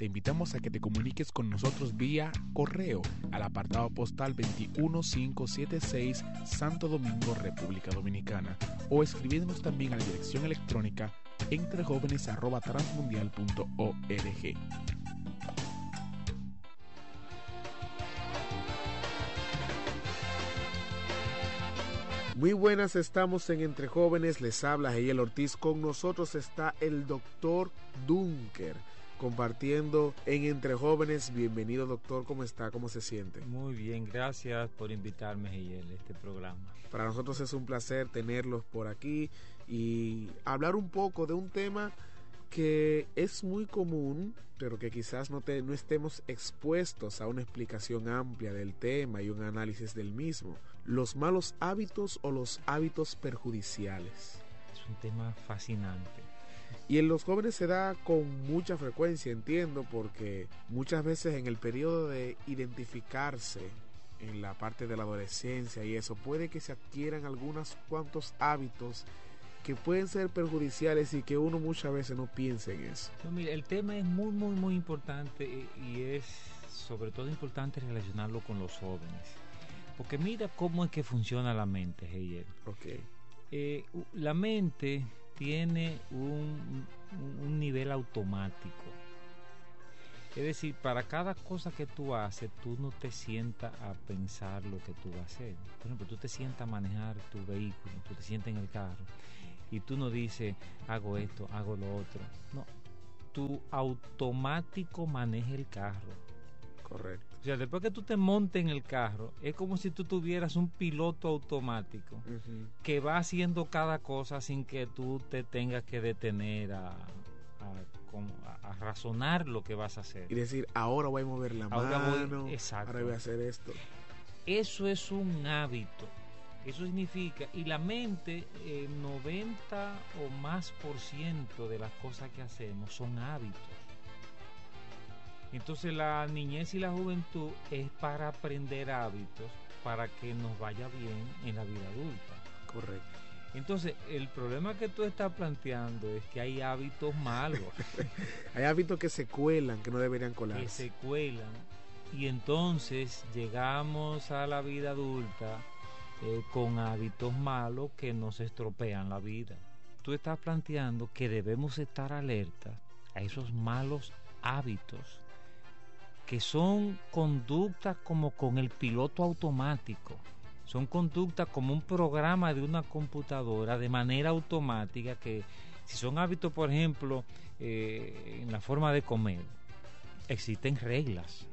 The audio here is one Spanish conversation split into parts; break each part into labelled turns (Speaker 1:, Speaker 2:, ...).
Speaker 1: te invitamos a que te comuniques con nosotros vía correo al apartado postal 21576, Santo Domingo, República Dominicana, o escribiéndonos también a la dirección electrónica entrejovenes@transmundial.org.
Speaker 2: Muy buenas, estamos en Entre Jóvenes, les habla Heiel Ortiz. Con nosotros está el doctor Dunker compartiendo en Entre Jóvenes. Bienvenido, doctor, ¿cómo está? ¿Cómo se siente?
Speaker 3: Muy bien, gracias por invitarme, Heiel, a este programa.
Speaker 2: Para nosotros es un placer tenerlos por aquí y hablar un poco de un tema que es muy común, pero que quizás no estemos expuestos a una explicación amplia del tema y un análisis del mismo. Los malos hábitos o los hábitos perjudiciales.
Speaker 3: Es un tema fascinante.
Speaker 2: Y en los jóvenes se da con mucha frecuencia, entiendo, porque muchas veces en el periodo de identificarse, en la parte de la adolescencia y eso, puede que se adquieran algunos cuantos hábitos que pueden ser perjudiciales y que uno muchas veces no piensa en eso.
Speaker 3: No, mira, el tema es muy importante y es sobre todo importante relacionarlo con los jóvenes. Porque mira cómo es que funciona la mente, Heiel.
Speaker 2: Okay.
Speaker 3: La mente tiene un nivel automático. Es decir, para cada cosa que tú haces, tú no te sientas a pensar lo que tú vas a hacer. Por ejemplo, tú te sientas a manejar tu vehículo, tú te sientas en el carro y tú no dices, hago esto, hago lo otro. No, tu automático maneja el carro.
Speaker 2: Correcto.
Speaker 3: O sea, después que tú te montes en el carro, es como si tú tuvieras un piloto automático que va haciendo cada cosa sin que tú te tengas que detener a razonar lo que vas a hacer.
Speaker 2: Y decir, ahora voy a mover la mano, ahora voy a hacer esto.
Speaker 3: Eso es un hábito. Eso significa, y la mente, 90 o más % de las cosas que hacemos son hábitos. Entonces la niñez y la juventud es para aprender hábitos para que nos vaya bien en la vida adulta.
Speaker 2: Correcto.
Speaker 3: Entonces, el problema que tú estás planteando es que hay hábitos malos.
Speaker 2: Hay hábitos que se cuelan, que no deberían colarse.
Speaker 3: Que se cuelan. Y entonces llegamos a la vida adulta con hábitos malos que nos estropean la vida. Tú estás planteando que debemos estar alerta a esos malos hábitos, que son conductas como con el piloto automático. Son conductas como un programa de una computadora de manera automática, que si son hábitos, por ejemplo, en la forma de comer, existen reglas.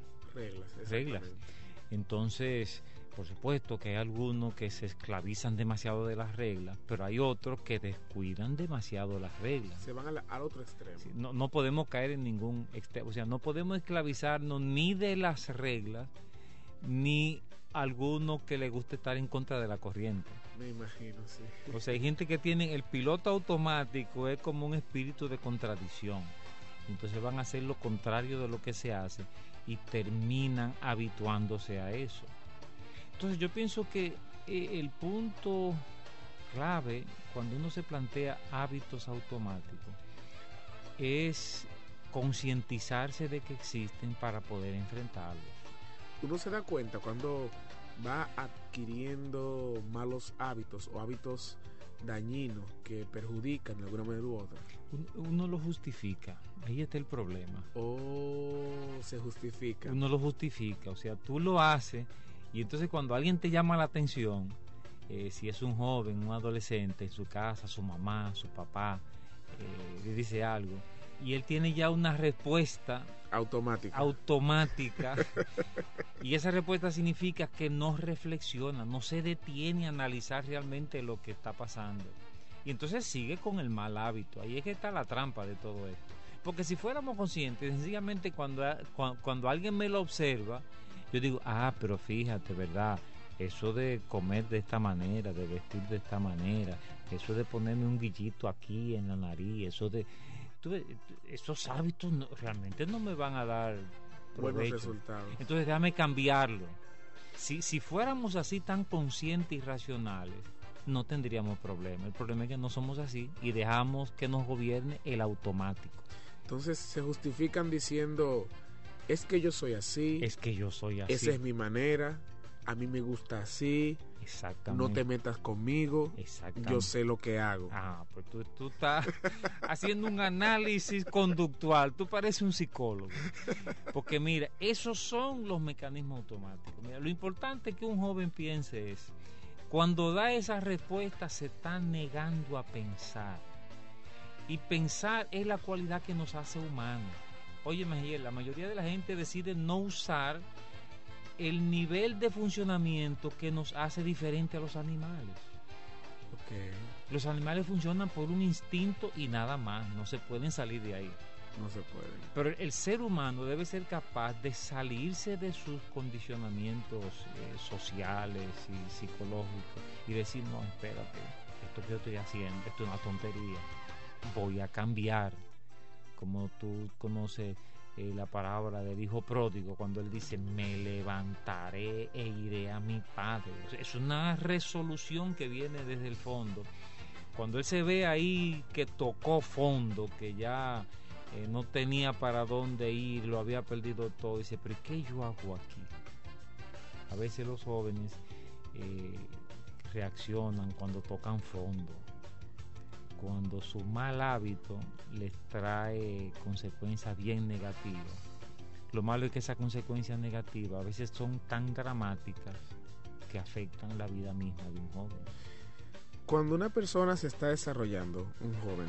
Speaker 3: Entonces, por supuesto que hay algunos que se esclavizan demasiado de las reglas, pero hay otros que descuidan demasiado las reglas.
Speaker 2: Se van al otro extremo.
Speaker 3: Sí, no podemos caer en ningún extremo. O sea, no podemos esclavizarnos ni de las reglas, ni alguno que le guste estar en contra de la corriente.
Speaker 2: Me imagino, sí.
Speaker 3: O sea, hay gente que tiene el piloto automático, es como un espíritu de contradicción. Entonces van a hacer lo contrario de lo que se hace y terminan habituándose a eso. Entonces yo pienso que el punto clave cuando uno se plantea hábitos automáticos es concientizarse de que existen para poder enfrentarlos.
Speaker 2: Uno se da cuenta cuando va adquiriendo malos hábitos o hábitos dañinos que perjudican de alguna manera u otra.
Speaker 3: Uno lo justifica, ahí está el problema.
Speaker 2: Se justifica.
Speaker 3: Uno lo justifica, o sea, tú lo haces y entonces cuando alguien te llama la atención, si es un joven, un adolescente en su casa, su mamá, su papá, le dice algo y él tiene ya una respuesta automática y esa respuesta significa que no reflexiona, no se detiene a analizar realmente lo que está pasando y entonces sigue con el mal hábito. Ahí es que está la trampa de todo esto, porque si fuéramos conscientes, sencillamente cuando alguien me lo observa, yo digo, pero fíjate, ¿verdad? Eso de comer de esta manera, de vestir de esta manera, eso de ponerme un guillito aquí en la nariz, esos hábitos realmente no me van a dar provecho.
Speaker 2: Buenos resultados.
Speaker 3: Entonces déjame cambiarlo. Si fuéramos así tan conscientes y racionales, no tendríamos problema. El problema es que no somos así y dejamos que nos gobierne el automático.
Speaker 2: Entonces se justifican diciendo, es que yo soy así,
Speaker 3: Es que yo soy así.
Speaker 2: esa es mi manera, a mí me gusta así,
Speaker 3: Exactamente.
Speaker 2: no te metas conmigo,
Speaker 3: Exactamente.
Speaker 2: yo sé lo que hago.
Speaker 3: Ah, pues tú estás haciendo un análisis conductual. Tú pareces un psicólogo. Porque mira, esos son los mecanismos automáticos. Mira, lo importante que un joven piense es, cuando da esa respuesta se está negando a pensar. Y pensar es la cualidad que nos hace humanos. Oye, Mejiel, la mayoría de la gente decide no usar el nivel de funcionamiento que nos hace diferente a los animales.
Speaker 2: Okay.
Speaker 3: Los animales funcionan por un instinto y nada más, no se pueden salir de ahí.
Speaker 2: No se puede.
Speaker 3: Pero el ser humano debe ser capaz de salirse de sus condicionamientos sociales y psicológicos y decir, no, espérate, esto que yo estoy haciendo, esto es una tontería, voy a cambiar. Como tú conoces la palabra del hijo pródigo, cuando él dice, me levantaré e iré a mi padre. O sea, es una resolución que viene desde el fondo. Cuando él se ve ahí que tocó fondo, que ya no tenía para dónde ir, lo había perdido todo, dice, pero ¿qué yo hago aquí? A veces los jóvenes reaccionan cuando tocan fondo, cuando su mal hábito les trae consecuencias bien negativas. Lo malo es que esas consecuencias negativas a veces son tan dramáticas que afectan la vida misma de un joven.
Speaker 2: Cuando una persona se está desarrollando, un joven,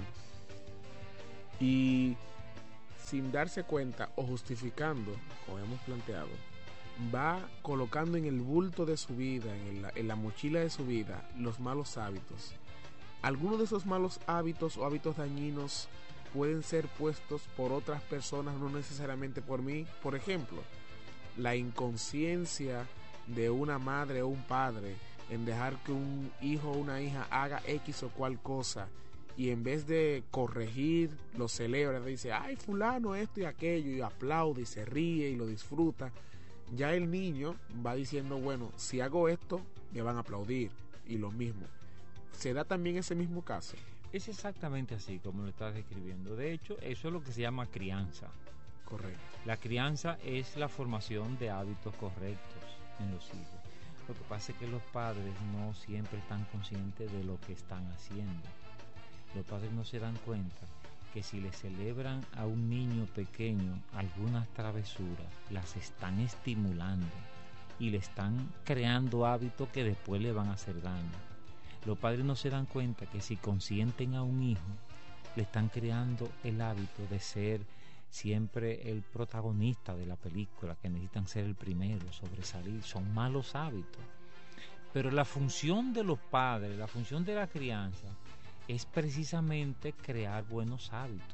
Speaker 2: y sin darse cuenta o justificando, como hemos planteado, va colocando en el bulto de su vida, en la mochila de su vida, los malos hábitos. Algunos de esos malos hábitos o hábitos dañinos pueden ser puestos por otras personas, no necesariamente por mí. Por ejemplo, la inconsciencia de una madre o un padre en dejar que un hijo o una hija haga X o cual cosa, y en vez de corregir, lo celebra, dice, ay, fulano, esto y aquello, y aplaude y se ríe y lo disfruta. Ya el niño va diciendo, bueno, si hago esto, me van a aplaudir, y lo mismo. ¿Se da también ese mismo caso?
Speaker 3: Es exactamente así como lo estás describiendo. De hecho, eso es lo que se llama crianza.
Speaker 2: Correcto.
Speaker 3: La crianza es la formación de hábitos correctos en los hijos. Lo que pasa es que los padres no siempre están conscientes de lo que están haciendo. Los padres no se dan cuenta que si le celebran a un niño pequeño algunas travesuras, las están estimulando y le están creando hábitos que después le van a hacer daño. Los padres no se dan cuenta que si consienten a un hijo, le están creando el hábito de ser siempre el protagonista de la película, que necesitan ser el primero, sobresalir. Son malos hábitos. Pero la función de los padres, la función de la crianza, es precisamente crear buenos hábitos.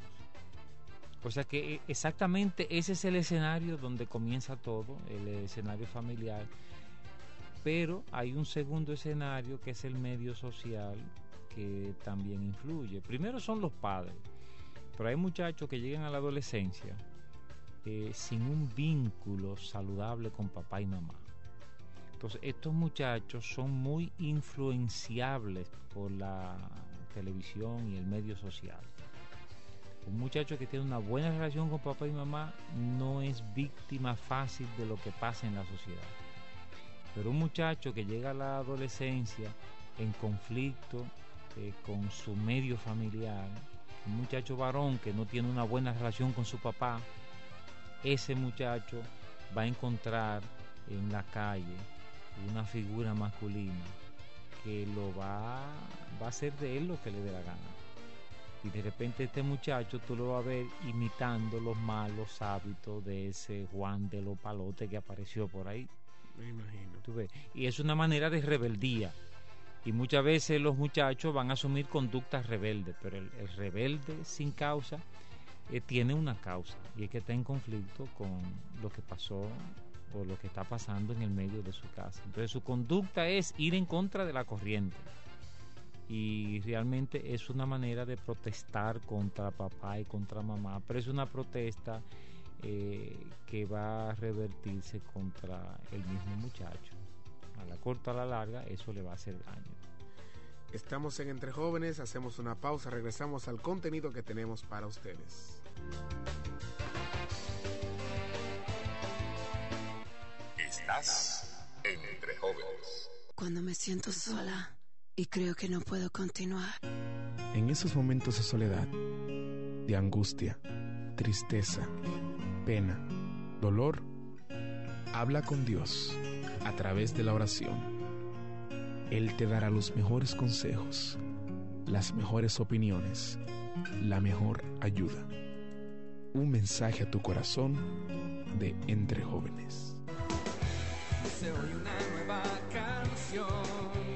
Speaker 3: O sea que exactamente ese es el escenario donde comienza todo, el escenario familiar. Pero hay un segundo escenario que es el medio social, que también influye. Primero son los padres, pero hay muchachos que llegan a la adolescencia sin un vínculo saludable con papá y mamá. Entonces estos muchachos son muy influenciables por la televisión y el medio social. Un muchacho que tiene una buena relación con papá y mamá no es víctima fácil de lo que pasa en la sociedad. Pero un muchacho que llega a la adolescencia en conflicto con su medio familiar, un muchacho varón que no tiene una buena relación con su papá, ese muchacho va a encontrar en la calle una figura masculina que lo va a hacer de él lo que le dé la gana. Y de repente este muchacho tú lo vas a ver imitando los malos hábitos de ese Juan de los Palotes que apareció por ahí.
Speaker 2: Me imagino.
Speaker 3: ¿Tú ves? Y es una manera de rebeldía. Y muchas veces los muchachos van a asumir conductas rebeldes, pero el rebelde sin causa tiene una causa, y es que está en conflicto con lo que pasó o lo que está pasando en el medio de su casa. Entonces su conducta es ir en contra de la corriente. Y realmente es una manera de protestar contra papá y contra mamá, pero es una protesta que va a revertirse contra el mismo muchacho. A la corta o a la larga eso le va a hacer daño.
Speaker 2: Estamos en Entre Jóvenes, hacemos una pausa, regresamos al contenido que tenemos para ustedes.
Speaker 4: Estás en Entre Jóvenes.
Speaker 5: Cuando me siento sola y creo que no puedo continuar.
Speaker 1: En esos momentos de soledad, de angustia, tristeza, pena, dolor, habla con Dios a través de la oración. Él te dará los mejores consejos, las mejores opiniones, la mejor ayuda. Un mensaje a tu corazón de Entre Jóvenes.
Speaker 6: Se oye una nueva canción.